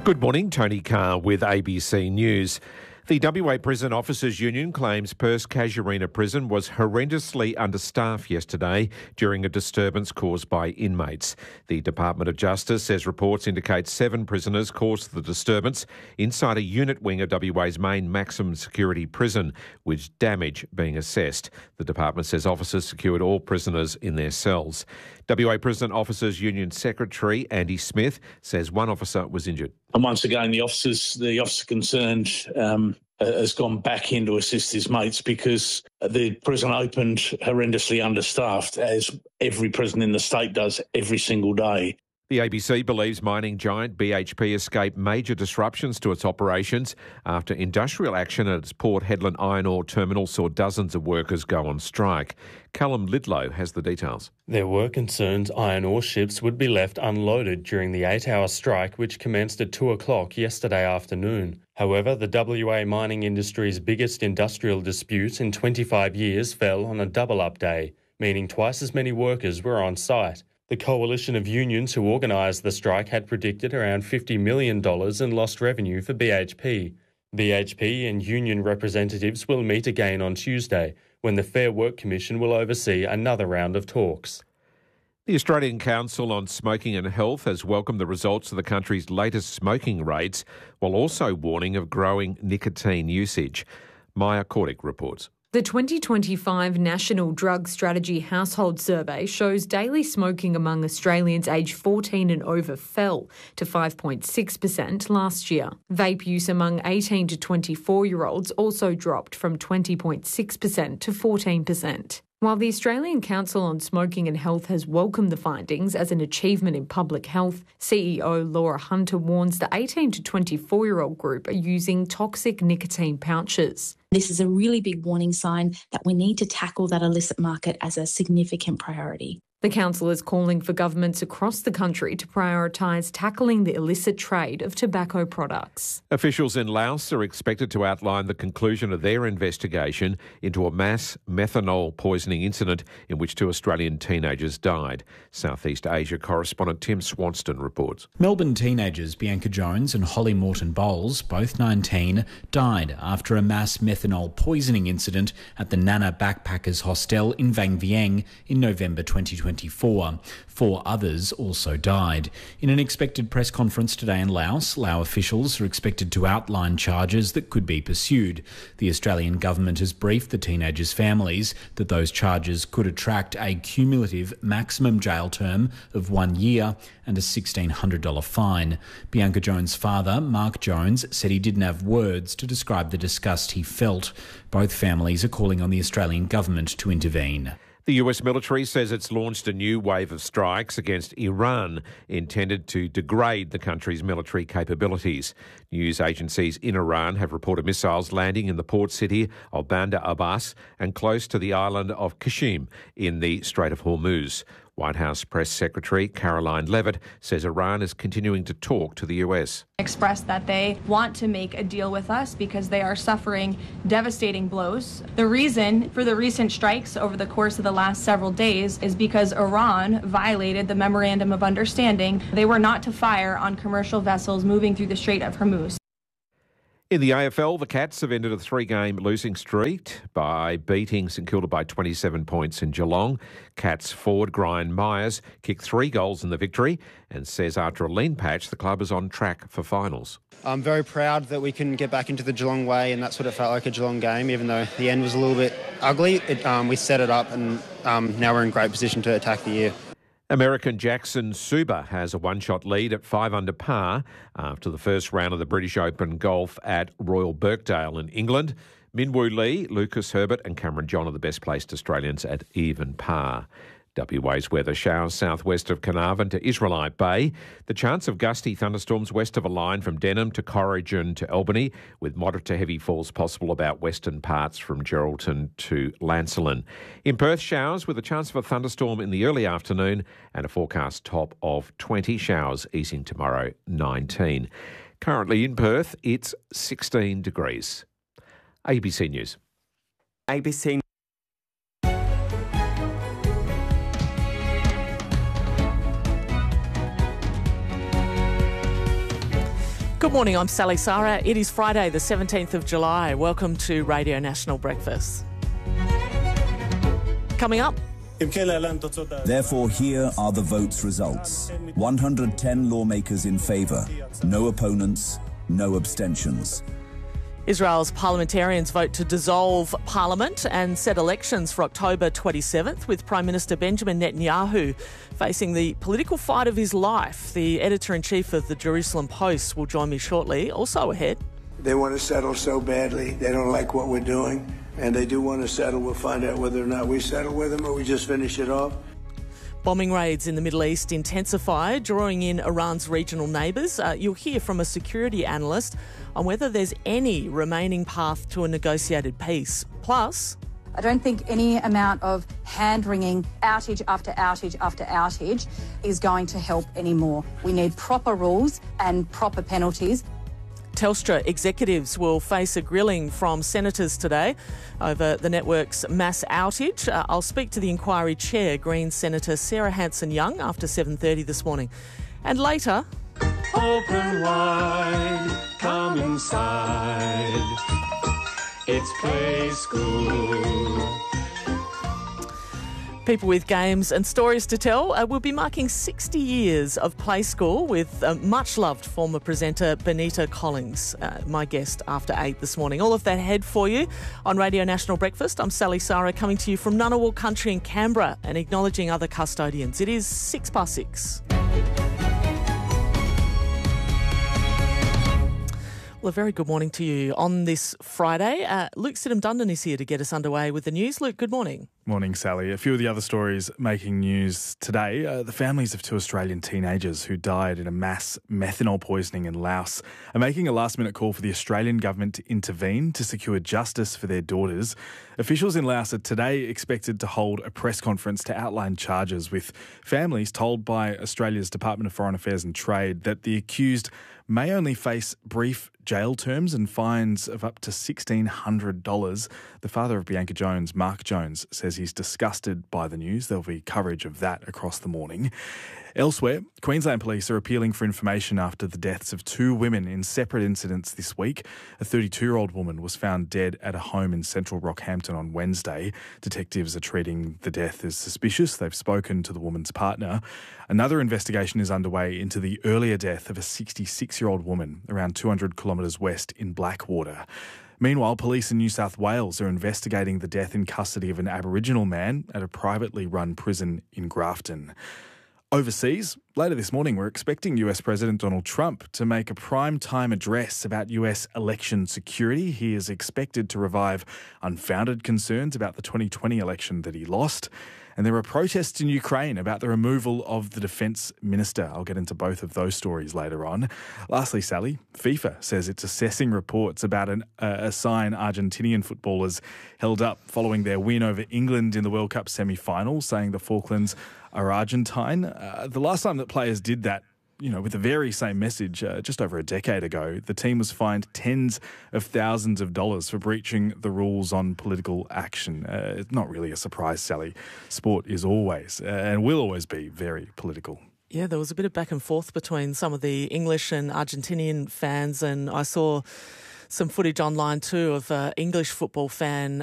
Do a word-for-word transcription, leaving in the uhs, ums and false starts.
Good morning, Tony Carr with A B C News. The W A Prison Officers Union claims Perth's Casuarina Prison was horrendously understaffed yesterday during a disturbance caused by inmates. The Department of Justice says reports indicate seven prisoners caused the disturbance inside a unit wing of W A's main maximum security prison, with damage being assessed. The department says officers secured all prisoners in their cells. W A Prison Officers Union Secretary Andy Smith says one officer was injured. And once again, the officers, the officer concerned um, has gone back in to assist his mates because the prison opened horrendously understaffed, as every prison in the state does every single day. The A B C believes mining giant B H P escaped major disruptions to its operations after industrial action at its Port Hedland iron ore terminal saw dozens of workers go on strike. Callum Lidlow has the details. There were concerns iron ore ships would be left unloaded during the eight-hour strike which commenced at two o'clock yesterday afternoon. However, the W A mining industry's biggest industrial dispute in twenty-five years fell on a double-up day, meaning twice as many workers were on site. The coalition of unions who organised the strike had predicted around fifty million dollars in lost revenue for B H P. B H P and union representatives will meet again on Tuesday, when the Fair Work Commission will oversee another round of talks. The Australian Council on Smoking and Health has welcomed the results of the country's latest smoking rates, while also warning of growing nicotine usage. Maya Kordick reports. The twenty twenty-five National Drug Strategy Household Survey shows daily smoking among Australians aged fourteen and over fell to five point six percent last year. Vape use among eighteen to twenty-four-year-olds also dropped from twenty point six percent to fourteen percent. While the Australian Council on Smoking and Health has welcomed the findings as an achievement in public health, C E O Laura Hunter warns the eighteen to twenty-four-year-old group are using toxic nicotine pouches. This is a really big warning sign that we need to tackle that illicit market as a significant priority. The council is calling for governments across the country to prioritise tackling the illicit trade of tobacco products. Officials in Laos are expected to outline the conclusion of their investigation into a mass methanol poisoning incident in which two Australian teenagers died. Southeast Asia correspondent Tim Swanston reports. Melbourne teenagers Bianca Jones and Holly Morton Bowles, both nineteen, died after a mass methanol poisoning incident at the Nana Backpackers Hostel in Vang Vieng in November twenty twenty-four. Four others also died. In an expected press conference today in Laos, Lao officials are expected to outline charges that could be pursued. The Australian government has briefed the teenagers' families that those charges could attract a cumulative maximum jail term of one year and a sixteen hundred dollars fine. Bianca Jones' father, Mark Jones, said he didn't have words to describe the disgust he felt. Both families are calling on the Australian government to intervene. The U S military says it's launched a new wave of strikes against Iran intended to degrade the country's military capabilities. News agencies in Iran have reported missiles landing in the port city of Bandar Abbas and close to the island of Qassim in the Strait of Hormuz. White House Press Secretary Caroline Leavitt says Iran is continuing to talk to the U S. Expressed that they want to make a deal with us because they are suffering devastating blows. The reason for the recent strikes over the course of the last several days is because Iran violated the Memorandum of Understanding. They were not to fire on commercial vessels moving through the Strait of Hormuz. In the A F L, the Cats have ended a three-game losing streak by beating St Kilda by twenty-seven points in Geelong. Cats forward Brian Myers kicked three goals in the victory and says after a lean patch, the club is on track for finals. I'm very proud that we can get back into the Geelong way, and that's what it felt like a Geelong game, even though the end was a little bit ugly. It, um, we set it up, and um, now we're in great position to attack the year. American Jackson Suba has a one-shot lead at five under par after the first round of the British Open golf at Royal Birkdale in England. Minwoo Lee, Lucas Herbert and Cameron John are the best-placed Australians at even par. W A's weather: showers southwest of Carnarvon to Israelite Bay. The chance of gusty thunderstorms west of a line from Denham to Corrigan to Albany, with moderate to heavy falls possible about western parts from Geraldton to Lancelin. In Perth, showers with a chance of a thunderstorm in the early afternoon and a forecast top of twenty. Showers easing tomorrow, nineteen. Currently in Perth, it's sixteen degrees. A B C News. A B C Good morning, I'm Sally Sarah. It is Friday the seventeenth of July. Welcome to Radio National Breakfast. Coming up. Therefore, here are the vote's results. one hundred ten lawmakers in favour, no opponents, no abstentions. Israel's parliamentarians vote to dissolve parliament and set elections for October twenty-seventh, with Prime Minister Benjamin Netanyahu facing the political fight of his life. The editor-in-chief of the Jerusalem Post will join me shortly. Also ahead. They want to settle so badly. They don't like what we're doing, and they do want to settle. We'll find out whether or not we settle with them or we just finish it off. Bombing raids in the Middle East intensify, drawing in Iran's regional neighbours. Uh, you'll hear from a security analyst on whether there's any remaining path to a negotiated peace. Plus, I don't think any amount of hand-wringing, outage after outage after outage is going to help anymore. We need proper rules and proper penalties. Telstra executives will face a grilling from senators today over the network's mass outage. Uh, I'll speak to the inquiry chair, Green Senator Sarah Hanson-Young, after seven thirty this morning. And later... Open wide, come inside. It's Play School. People with games and stories to tell. Uh, we'll be marking sixty years of Play School with uh, much-loved former presenter Benita Collins, uh, my guest after eight this morning. All of that ahead for you on Radio National Breakfast. I'm Sally Sarah, coming to you from Ngunnawal Country in Canberra and acknowledging other custodians. It is six past six. Well, a very good morning to you on this Friday. Uh, Luke Sidham-Dundon is here to get us underway with the news. Luke, good morning. Morning, Sally. A few of the other stories making news today. Uh, the families of two Australian teenagers who died in a mass methanol poisoning in Laos are making a last-minute call for the Australian government to intervene to secure justice for their daughters. Officials in Laos are today expected to hold a press conference to outline charges, with families told by Australia's Department of Foreign Affairs and Trade that the accused may only face brief jail terms and fines of up to sixteen hundred dollars. The father of Bianca Jones, Mark Jones, says he's disgusted by the news. There'll be coverage of that across the morning. Elsewhere, Queensland Police are appealing for information after the deaths of two women in separate incidents this week. A thirty-two-year-old woman was found dead at a home in central Rockhampton on Wednesday. Detectives are treating the death as suspicious. They've spoken to the woman's partner. Another investigation is underway into the earlier death of a sixty-six-year-old woman around two hundred kilometres west in Blackwater. Meanwhile, police in New South Wales are investigating the death in custody of an Aboriginal man at a privately run prison in Grafton. Overseas, later this morning, we're expecting U S President Donald Trump to make a prime-time address about U S election security. He is expected to revive unfounded concerns about the twenty twenty election that he lost. And there are protests in Ukraine about the removal of the defence minister. I'll get into both of those stories later on. Lastly, Sally, FIFA says it's assessing reports about an, uh, a sign Argentinian footballers held up following their win over England in the World Cup semi-final, saying the Falklands are Argentine. Uh, the last time that players did that, you know, with the very same message uh, just over a decade ago, the team was fined tens of thousands of dollars for breaching the rules on political action. Uh, it's not really a surprise, Sally. Sport is always uh, and will always be very political. Yeah, there was a bit of back and forth between some of the English and Argentinian fans, and I saw some footage online too of an English football fan